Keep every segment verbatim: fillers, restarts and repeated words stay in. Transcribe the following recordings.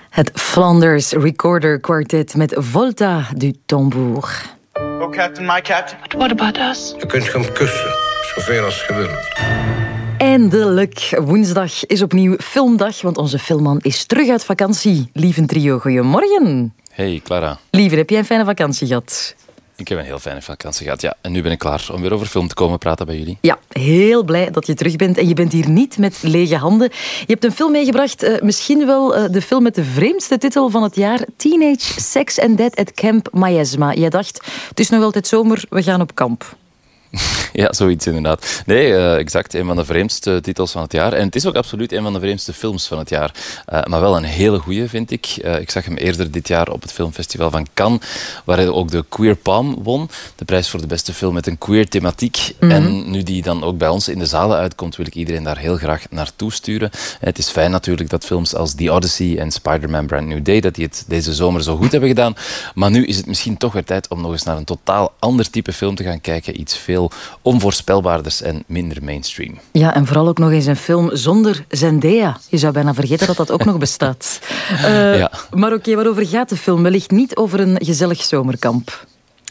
Het Flanders Recorder Quartet met Volta du Tambour. Oh, Captain, my Captain. But what about us? Je kunt gaan kussen, zoveel als je wilt. Eindelijk, woensdag is opnieuw filmdag, want onze filmman is terug uit vakantie. Lieve trio, goedemorgen. Hey Clara. Lieve, heb jij een fijne vakantie gehad? Ik heb een heel fijne vakantie gehad, ja. En nu ben ik klaar om weer over film te komen praten bij jullie. Ja, heel blij dat je terug bent. En je bent hier niet met lege handen. Je hebt een film meegebracht, uh, misschien wel uh, de film met de vreemdste titel van het jaar. Teenage Sex and Death at Camp Miasma. Jij dacht, het is nog altijd zomer, we gaan op kamp. Ja, zoiets inderdaad. Nee, uh, exact. Een van de vreemdste titels van het jaar. En het is ook absoluut een van de vreemdste films van het jaar. Uh, maar wel een hele goeie, vind ik. Uh, ik zag hem eerder dit jaar op het filmfestival van Cannes, waar hij ook de Queer Palm won. De prijs voor de beste film met een queer thematiek. Mm-hmm. En nu die dan ook bij ons in de zalen uitkomt, wil ik iedereen daar heel graag naartoe sturen. Het is fijn natuurlijk dat films als The Odyssey en Spider-Man Brand New Day, dat die het deze zomer zo goed hebben gedaan. Maar nu is het misschien toch weer tijd om nog eens naar een totaal ander type film te gaan kijken. Iets veel onvoorspelbaarders en minder mainstream. Ja, en vooral ook nog eens een film zonder Zendaya. Je zou bijna vergeten dat dat ook nog bestaat. Uh, ja. Maar oké, okay, waarover gaat de film? Wellicht niet over een gezellig zomerkamp.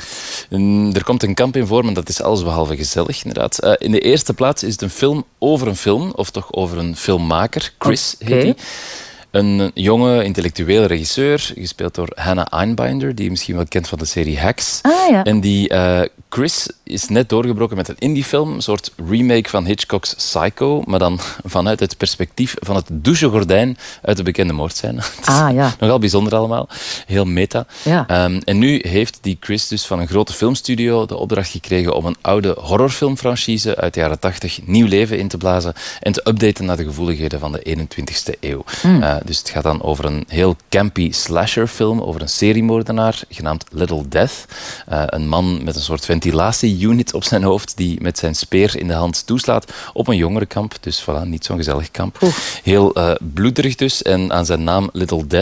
Er komt een kamp in voor, maar dat is allesbehalve gezellig, inderdaad. Uh, in de eerste plaats is het een film over een film, of toch over een filmmaker. Chris okay. heet hij. Een jonge, intellectuele regisseur, gespeeld door Hannah Einbinder, die je misschien wel kent van de serie Hacks. Ah, ja. En die uh, Chris is net doorgebroken met een indiefilm, een soort remake van Hitchcock's Psycho, maar dan vanuit het perspectief van het douchegordijn uit de bekende moordscène. Ah, ja. Nogal bijzonder allemaal. Heel meta. Ja. Um, en nu heeft die Chris dus van een grote filmstudio de opdracht gekregen om een oude horrorfilmfranchise uit de jaren tachtig nieuw leven in te blazen en te updaten naar de gevoeligheden van de eenentwintigste eeuw. Mm. Uh, dus het gaat dan over een heel campy slasherfilm over een seriemoordenaar genaamd Little Death. Uh, een man met een soort ventilatie-unit op zijn hoofd die met zijn speer in de hand toeslaat op een jongerenkamp. Dus voilà, niet zo'n gezellig kamp. Oef. Heel uh, bloederig dus. En aan zijn naam Little Death